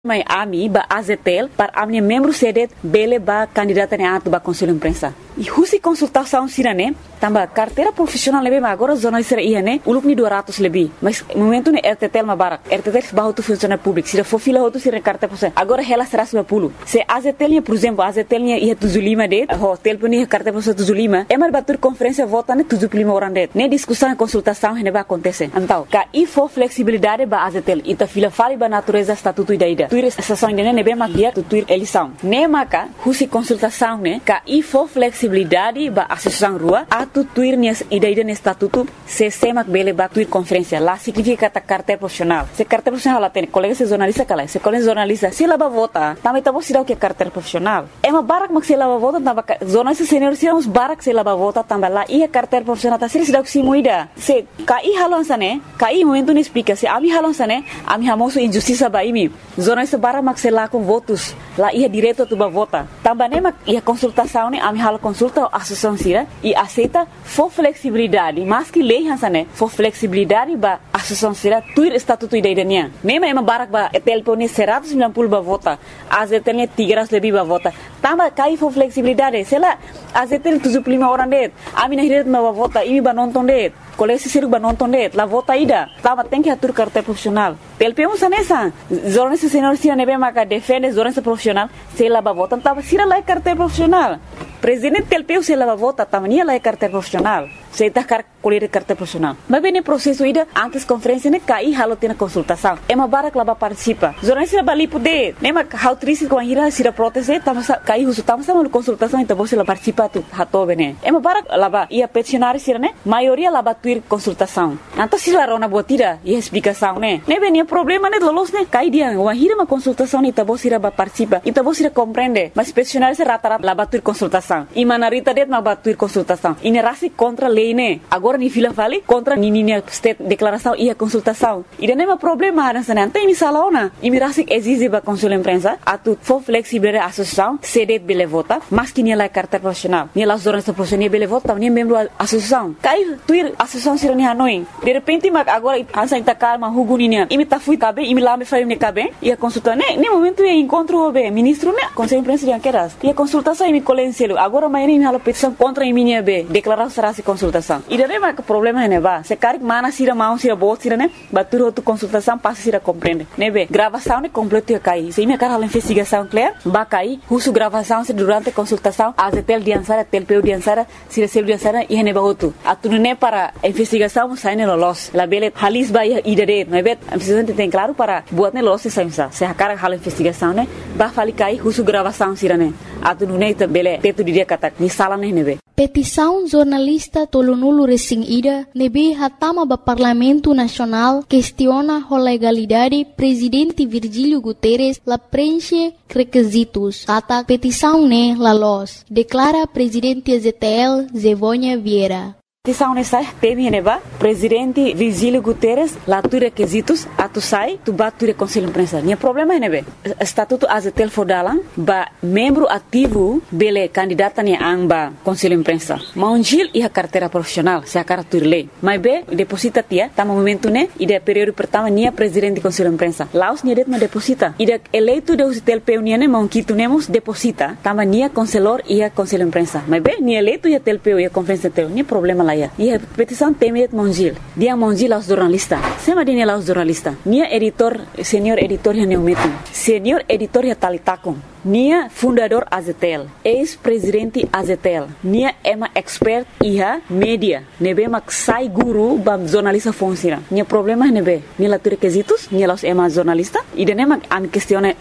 Mas ami ba azetel para a minha membro sedet bele ba candidata ne atu ba conselho imprensa. E husi consultação sirane tamba carteira profissional lebe agora zona sira ihane uluk ni 200 lebi. Mas momento ne RTTL ma barak. RTTL ba tu funcionário público. Sira for fila hotu sira carta profissional. Agora ela será sua pulo. Se azetel por exemplo azetel ne ia tuzulima det. Hotel puni carta profissional tuzulima. É mar batur conferência vota ne tuzulima orang det. Ne discussão e consultação ne ba acontece. Então, ka e for flexibilidade ba azetel ita fila fali ba natureza estatuto ida. Tuir estação ainda ne bem magia tu tuir eleição. Ne maka husi consultação ne ka e for flexibilidade ba associação rua atu tuir nias ida ne estatuto se semak bele ba tuir conferência lá significa ta carteira profissional. Se carteira profissional lá tem colega se jornalista kala se colega jornalista se lá ba vota também tá você dá o que é carteira profissional. É uma barak mak se lá ba vota tamba jornalista senior se uns barak se lá ba vota tamba lá e a carteira profissional tá se dá o que se muida. Se kai halonsa ne kai momento ne explica se ami halonsa ne ami hamoso injustiça ba imi jornalista barak mak se lá com votos lá ia direto tu ba vota tamba ne mak ia consultação ne ami hal consulta a associação sira e aceita for flexibilidade mas que lei hansa ne for flexibilidade ba associação sira tuir estatuto idania nema ema barak ba telpone 190 ba vota azetelnya 300 lebih ba vota tamba kai for flexibilidade sela azetel 75 orang det ami na hiret ma ba vota imi ba nonton det kolesi siru ba nonton det la vota ida tamba tem que atur carteira profissional telpeu sanesa jornalista senior sira nebe maka defende jornalista profissional sela ba vota tamba sira la carteira profissional presidente telpeu sela ba vota tamba nia la carteira profissional se tá colher carteira profissional mas bem no processo ida antes conferência ne kai halo tina consultação é uma barak lá ba participa jornalista ba lipo de nema how triste com a ira sira proteste tamba kai husu tamba sama consultação então você lá participa tu hato bene é uma barak lá ba ia peticionário sira ne maioria lá ba tuir consultação então se lá rona botira e explicação né bem problema né lolos né kai dia uma hira uma consultação então você lá ba participa então você compreende mas peticionário se rata lá ba tuir consultação e manarita det ma ba tuir consultação e ne rasi contra lei né agora ni fila vale contra nininha state declaração e a consultação e não é problema nessa não tem misalona e mirasi exige ba conselho imprensa a tu for flexível a associação cede bele vota mas que nem lá carteira profissional nem lá jornalista profissional bele vota nem membro associação cai tuir associação sirani hanoi de repente mas agora hansa ita calma huguninya imi ta fui cabe imi lá me fai me cabe e a consulta né momento é encontro be ministro né conselho imprensa de anqueras e a consultação imi colenselo agora mais nem halo petição contra imi be declaração será se consultação e daí mas problema né ba se cari mana sira mau sira bot sira né batur outro consultação passa sira compreende né be gravação né completo cai se imi cara a investigação clear ba cai husu gravação se durante consultação azetel diansara telpeu diansara sira sel diansara e ne ba outro atunu né para investigação sai ne lolos la bele halis ba idade né be precisamente tem claro para buat ne lolos se a cara a investigação né ba fali cai husu gravação sira né atunu né bele teto dia kata ni sala né be petição jornalista Tolonulu Resing Ida nebe hatama ba Parlamento Nacional questiona a legalidade presidente Virgílio Guterres la preenche requisitos kata petição ne la los declara presidente ZTL Zevônia Vieira. Petição nessa teme neba presidente Virgílio Guterres lá tu requisitos atu sai tu bature conselho imprensa nem problema nebe estatuto azetel fodalan ba membro ativo bele candidata ne amba conselho imprensa maunjil e a carteira profissional se a carteira lei mas be deposita tia tamo momento ne ide período pertama nia presidente conselho imprensa laos nia det ma deposita ide eleito de azetel peunia ne monquito nemos deposita tama nia conselor e a conselho imprensa mas be nia eleito e a telpeu e a conferência tel nem problema e a petição tem Mongil. Dia Mongil aos jornalistas. Sema dine aos jornalistas. Nia editor, senior editor ya neumetin. Senior editor ya talitakon. Nia fundador Azetel. Ex-presidente Azetel. Nia ema expert iha media. Nebe mak sai guru bam jornalista fonsira. Nia problema nebe. Nia la requisitos. Nia los ema jornalista. E de nema am questione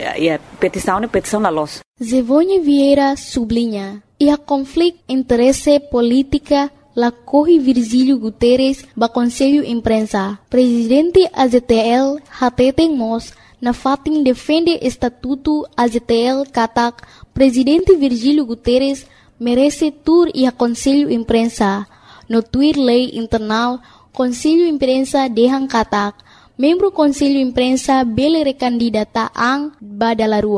petição la los. Zevônia Vieira sublinha. E a conflito interesse política la corre Virgílio Guterres ba Conselho Imprensa. Presidente AZTL hateten mos na fatin defende estatuto AZTL katak Presidente Virgílio Guterres merece tur e a Conselho Imprensa. No tuir lei internal Conselho Imprensa dehang katak membro Conselho Imprensa bele recandidata ang badalarua.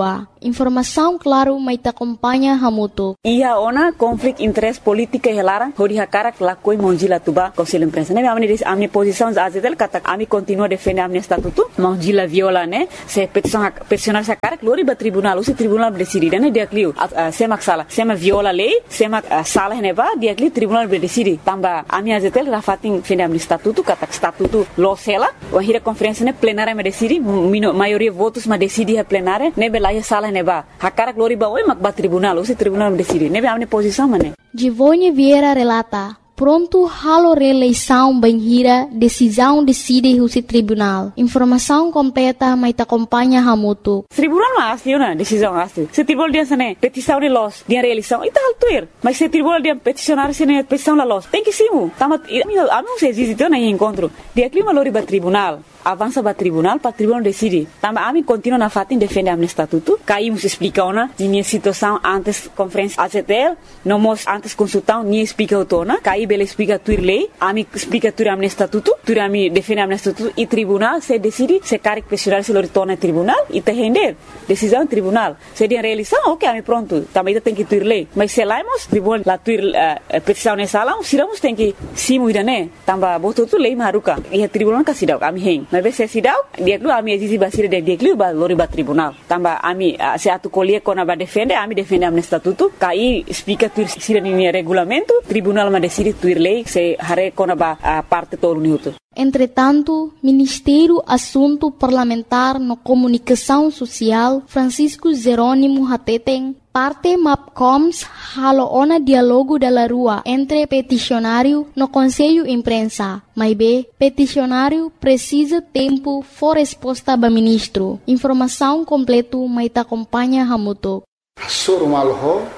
Informação claro mas te acompanha hamuto. Ia ona conflito interesse política e relara, hori hakara la koi monjila tuba conselho imprensa. Ne a minha posição azetel kata ami continua defender a minha estatuto, monjila viola né, se peticionar sa cara glori ba tribunal, o tribunal decidir né dia clio, semak sala, sema viola lei, sema sala neva dia clio tribunal decidir. Tamba a minha azetel rafatin defender a minha estatuto, kata estatuto losela, o hira conferência né plenária me decidi, maioria votos ma decidi a plenária, ne belaya sala neva. Hakara glori ba oi mak ba tribunal, o tribunal decidi. Ne a minha posição mané. Givone Vieira relata. Pronto, halo reeleição banhira, decisão decide o tribunal. Informação completa, mas te acompanha hamuto. Tribunal mas asli, na decisão asli. Se tribunal dia sana petição de los, dia reeleição, ita altuir. Mas se tribunal dia peticionar sana petição la los, tem que simu. Tama, a mim se existe na encontro. Dia clima lori ba tribunal. Avança para tribunal decide. Também a mim continua na fatin defende a minha estatuto. Caímos explica ona minha situação antes conferência ACTL, não mos antes consultão nem explica o tona. Caí bela explica tudo lei, a mim explica tudo a minha estatuto, tudo a mim defende a minha estatuto e tribunal se decide se cargo questionar se lo retorna tribunal e te render decisão tribunal. Se dia reeleição, ok, a mim pronto. Também tem que tudo lei. Mas se laimos tribunal la tudo petição nessa sala, siramos tem que simu ida né. Também botou tudo lei maruca. E a tribunal que sidau a mim mas se sidau dia lu ami existe basira dia lu ba lori ba tribunal tamba ami se atu colie kona ba defende a minha estatuto kai explica tu sira ni regulamento tribunal ma decide tu lei se hare kona ba parte todo minuto. Entretanto, Ministério Assunto Parlamentar no Comunicação Social Francisco Jerônimo Hateteng parte MAPCOMS halo ona diálogo da rua entre peticionário no Conselho Imprensa. Mas peticionário precisa tempo for resposta ba ministro. Informação completo mas te acompanha hamuto. Soro malo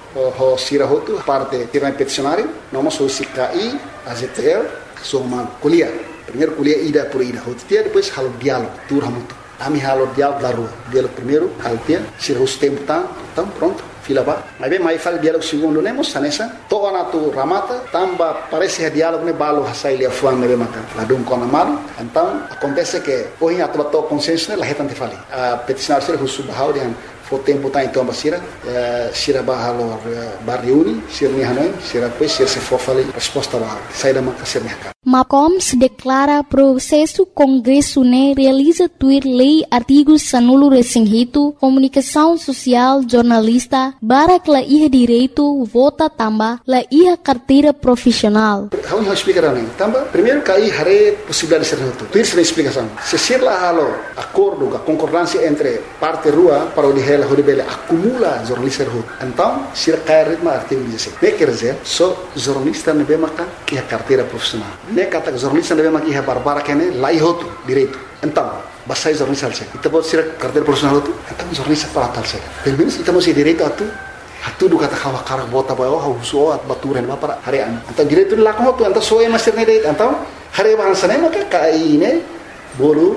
ho sirahotu parte tiran peticionário, nós o CKI, AZTL, soma kuliah. Primeiro kuliah ida por ida, depois halo diálogo, tur hamutu. Ami halo diálogo da rua. Diálogo primeiro, altia, sirahus tempo tam pronto. Fila ba. Mas mais faz diálogo segundo nemos sanessa. Toa na tu ramata, tamba parece diálogo ne balo hasai lia fuan ne mata. La dum kona mal. Então acontece que hoje a to consenso ne la hetan te fali. A peticionário ser husu bahau dia fo tempo tá então basira, sira bahalo barriuni, sira ni hanoi, sira depois sira se for fali resposta bahau. Sai da mata ser mercado. MAPCOMS declara processo Congresso ne realiza tuir lei artigos sanulo resinhito, comunicação social, jornalista, barak la iha direito, vota tamba, la iha carteira profissional. Vamos explicar também. Tamba, primeiro cair hare possibilidade de ser reto. Tuir se explicação. Se ser lá halo acordo, a concordância entre parte rua para o de ela, o de bela acumula jornalista reto. Então, se cair ritmo artigo 16. Ne quer dizer, só jornalista ne bemaka iha carteira profissional. Ne kata jornalista ne bemaka iha barbara kene la ihoto direito. Então, basta jornalista alse. Ita pode ser carteira profissional tu. Então jornalista para tal se. Pelo menos ita mesti direito atu do kata kawa karak bota bayo hauso at baturan ba para harean. Então direito la ko tu anta soe master ne direito. Então hare bahasa ne maka kai ne bolu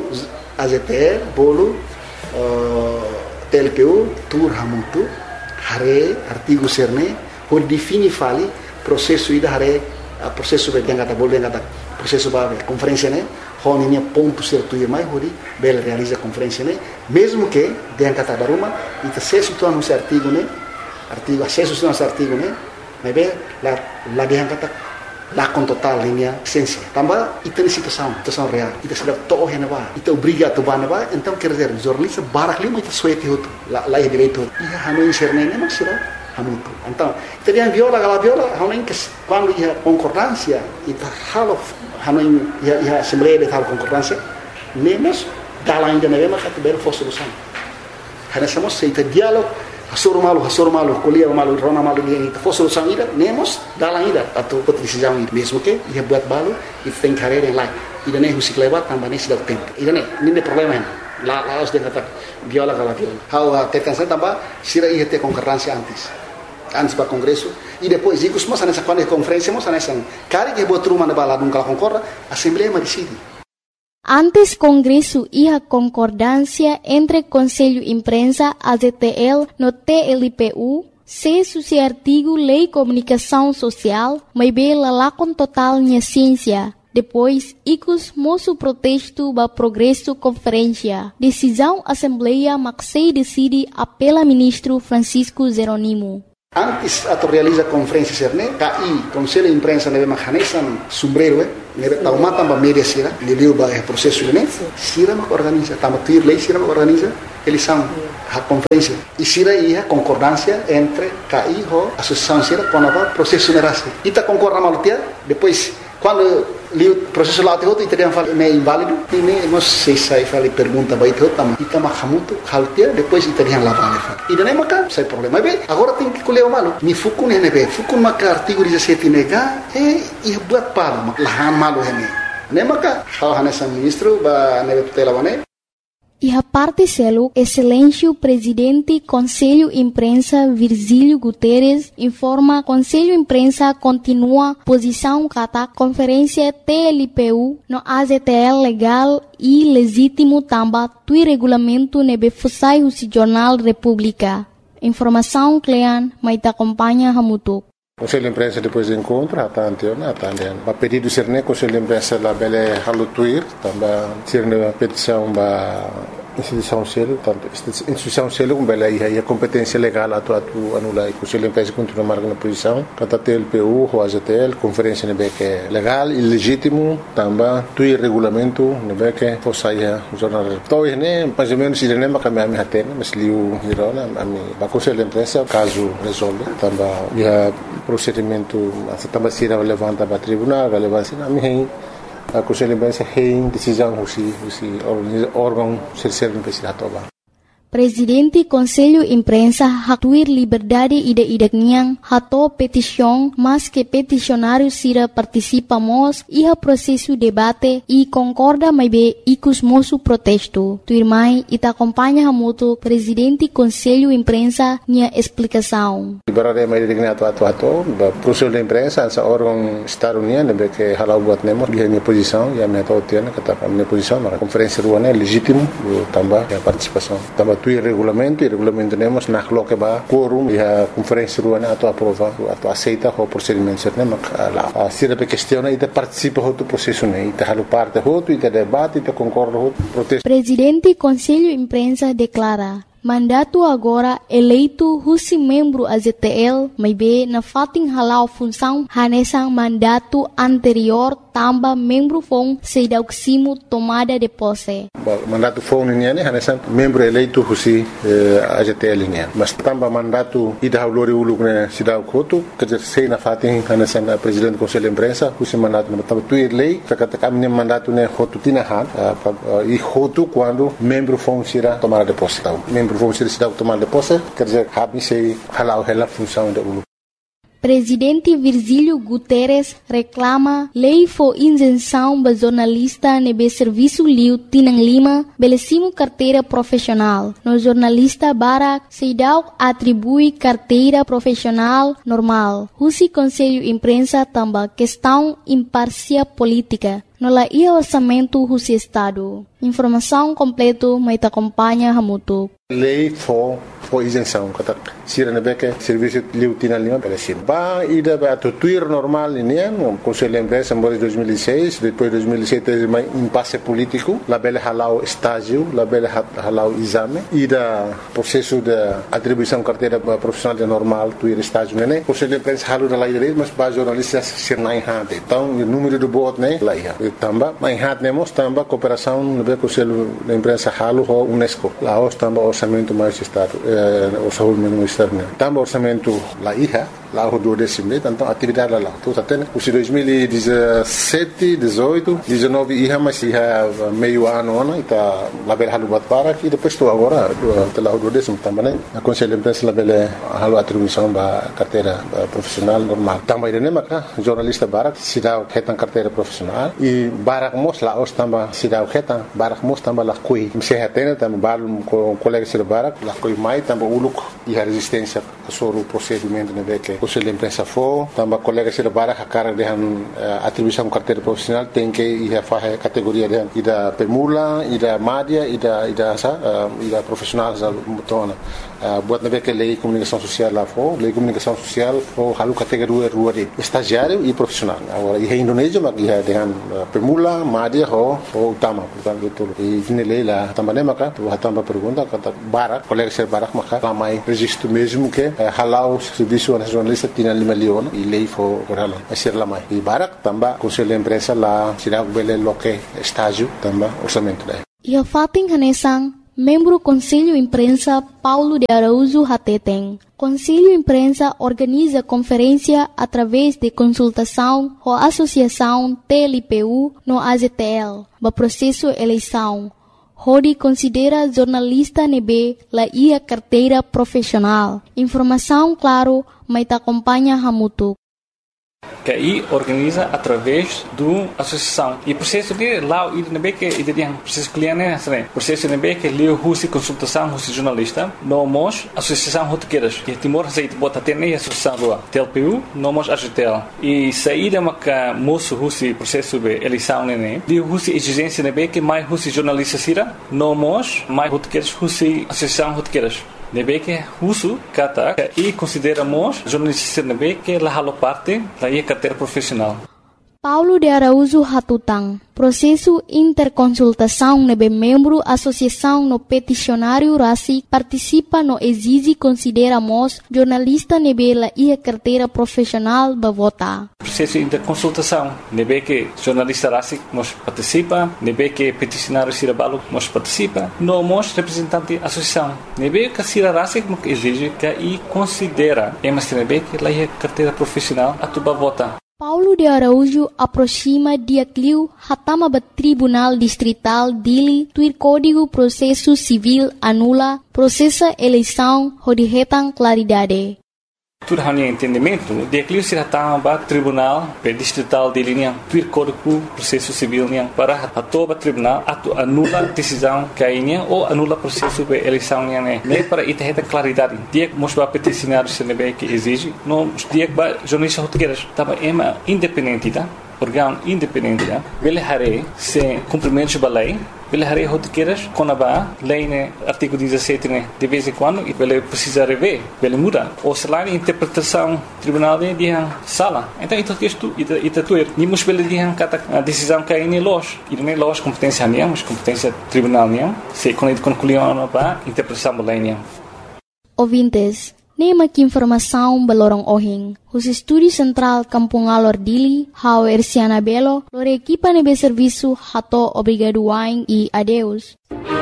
AZTL bolu TLPU tur hamutu hare artigo serne ho defini fali processo ida hare processo be kata bolden kata processo ba conferência ne honinha ponto certo e mais hori bela realiza conferência né mesmo que dentro kata daruma ita acesso tu no artigo né artigo acesso tu no artigo né mas bem la dentro kata la com total linha essência também ita situação real ita sudah toh hena ba ita obriga tu ba ba então quer dizer jornalista barak lima ita suete hotu la direito ia hanu serne né mas será hamutu então ita dia viola hanu que quando ia concordância ita halo hanu ia assembleia de tal concordância nemos dalam ainda na mesma categoria for solução hana somos seita diálogo hasoro malu kuliah malu rona malu dia ita for solução ida nemos dalam ida atau decisão ida mesmo que ia buat balu ita tem carreira lain ida ne husi klebat tambah ne sudah tempo ida ne ini problema la harus dia kata viola how tetansa tambah sira ia te concordância antes para congresso e depois digo mas nessa quando conferência mas nessa cara que botou uma na bala nunca concorda assembleia mas decide. Antes Congresso ia concordância entre Conselho Imprensa AZTL no TLPU se artigo Lei Comunicação Social mas bela lá com total minha ciência depois icos moço protesto ba progresso conferência. Decisão Assembleia Maxei decide apela ministro Francisco Jeronimo. Antes ato realiza conferência serne, KI, Conselho de Imprensa neve mahanesan sombrero, neve taumata ba media sira, liliu ba processo ne, sira ma organiza, tama tuir lei sira ma organiza, eleição a conferência. E sira ia concordância entre KI ho associação sira para o processo nerase. Ita concorda malutia, depois quando li o processo lá outro italiano fala é inválido, e nem não sei se fala pergunta vai ter também. Ita mahamuto haltia, depois italiano lá vale. E daí maca, sem problema. Bem, agora tem que colher o malo. Mi fukun nebe, fukun maca artigo 17 nega e buat palo, lahan malo hene. Nem maca, hal hanesa ministro ba nebe tutela wane. E a parte selo, excelência presidente Conselho Imprensa Virgílio Guterres informa Conselho Imprensa continua posição kata conferência TLPU no AZTL legal e legítimo tamba tui regulamento nebe fusai o Jornal República. Informação Clean, mas te acompanha Hamutuk. Conselho de Imprensa depois do encontro, a pedido ser ne Conselho de Imprensa da bele halutuir, também ser ne petição ba instituição selo, tanto instituição selo com bele aí a competência legal atu anular. Conselho de Imprensa continua marcando a posição, kata TLPU, o AZTL, conferência nebe que é legal e legítimo, também tui regulamento nebe que fosse o jornal. Então né, mais ou menos ele nem macam a hatena, mas liu hirona a Conselho de Imprensa caso resolve, também procedimento também se levanta para tribunal, relevância na minha a Conselho de Imprensa tem decisão órgão ser investigador. Presidente Conselho Imprensa hatuir liberdade ide niang hato petição, mas que peticionário sira participamos e a processo debate e concorda mais bem icos moço protesto. Tuirmai ita acompanha muito Presidente Conselho Imprensa nia explicação. Liberdade mais digna atu Conselho de Imprensa essa órgão Estado União que halau buat nemo dia minha posição e a minha totiana kata minha posição na conferência ruana é legítimo também a participação também tu regulamento temos na que ba quorum e a conferência ruana atu aprova atu aceita o procedimento certo mas a sira pe questiona e participa do processo né e halu parte hoto e debate e concorda hoto protesto. Presidente Conselho Imprensa declara mandato agora eleito husi membro AZTL, mas be na fating halau função hanesang mandato anterior tamba membro fong sedauksimo tomada de posse. Mandato fong niane hanesang membro eleito husi AZTL niane. Mas tamba mandato ida haulori uluk ne sidau kotu kerja sei na fating hanesang presidente Conselho de Imprensa husi mandato na tamba tuir lei kata kami mandato ne hotu tinahan e hotu quando membro fong sira tomada de posse. Membro vão ser cidade tomar de posse, quer dizer, habem se halau a função da ULU. Presidente Virgílio Guterres reclama lei for isenção ba jornalista nebe serviço liu Tinang Lima belecimo carteira profissional. No jornalista Barak Seidau atribui carteira profissional normal. Husi Conselho Imprensa tamba questão imparcial política. No la ia orçamento Husi Estado. Informação completo mas te acompanha Hamutuk. Lei for isenção, kata sira nebeke serviço liu Tinang Lima belecimo. Ba ida ba tuir normal ini Conselho de Imprensa em 2006, depois 2007 impasse político, la bele halau estágio, la bele halau exame, ida processo de atribuição carteira profissional de normal, tuir estágio né. Conselho de Imprensa halu da lei mas ba jornalistas ser na enhante. Então o número do voto né lá ia. Tamba, mas enhante nemos tamba cooperação nebe Conselho de Imprensa halu ho UNESCO. Lá os tamba orçamento mais estado, orçamento mais estado né. Tamba orçamento lá ia. Lá o 12º, então atividade lá. Então até os 2017, 18, 19 ia mas ia meio ano está lá bel halu bat para e depois estou agora lá o 12º também a Conselho de Imprensa lá bel halu atribuição ba carteira profissional normal. Também de nemaca jornalista Barak se dá retan carteira profissional e Barak mos lá os tamba se dá retan Barak mos tamba lá coi se retena também bal com colega se Barak lá coi mais também uluk e a resistência sobre o procedimento nebe que o Conselho de Imprensa for, também colega se bara a cara de atribuição carteira profissional tem que ir a categoria de da permula, da média e da profissional da mutona. Buat nebe que lei comunicação social lá for, lei comunicação social for halu categoria rua de estagiário e profissional. Agora em Indonésia mas ia dengan permula, média ou utama, portanto betul. E nele lá também maka, tu também pergunta kata barak, colega se barak maka ramai registro mesmo que halau serviço nacionalista tinha 5 milhões e lei for halau. Ser lamai. E barak também Conselho de Imprensa lá será bele loque estágio também orçamento daí. E a Fatin Hanesang, membro Conselho Imprensa Paulo de Araújo Hateteng. Conselho Imprensa organiza conferência através de consultação com a Associação TLPU no AZTL, no processo eleição. Rodi considera jornalista nebe la ia carteira profissional. Informação claro, mas acompanha Hamutuk. Que aí organiza através do associação e processo de lá e também que tem processo cliente né processo também que leu russo consultação russo jornalista nós associação rotequeiras que Timor aceita bota ter nem associação do TLPU nós AGTL e saída maca moço russo processo de eleição né leu russo exigência também que mais russo jornalista sira nós mais rotequeiras russo associação rotequeiras nebe que russo kata e consideramos jornalista nebe que la halo parte da carteira profissional. Paulo de Araújo Hatutang, processo interconsultação nebe membro associação no peticionário RACI participa no exige consideramos jornalista nebe la ia carteira profissional ba vota. Processo interconsultação nebe que jornalista RACI nos participa, nebe que peticionário Sirabalo nos participa, nós representante associação nebe que Sira RACI exige que e considera mas nebe que la ia carteira profissional atuba vota. Paulo de Araújo aproxima dia cliu hatama ba Tribunal Distrital Dili tuir Código Processo Civil anula processa eleição hodihetang claridade. Tudo hanya entendimento dia cliu se hatama ba Tribunal Distrital Dili niang tuir Código Processo Civil niang para hatoba tribunal atu anula decisão kainya ou anula processo de eleição niang ne para itaheta claridade dia mosba peticionário se nebe que exige no dia ba jornalista rotegueiras tava ema independente tá órgão independente tá ele hare se cumprimento da lei ele hare rotegueiras conaba lei né artigo 17 né de vez em quando e ele precisa rever ele muda ou se lá interpretação tribunal de dia sala então isso que isto tuer ni mos ele dia kata a decisão que aí nós e nem nós competência nem mas competência tribunal nem se quando concluiu para interpretação da lei nem ouvintes nema que informação balorong ohing. Os Estúdio Central Kampung Alor Dili, Hau Ersiana Belo, lor equipa nebe serviço hato obrigado wain e adeus.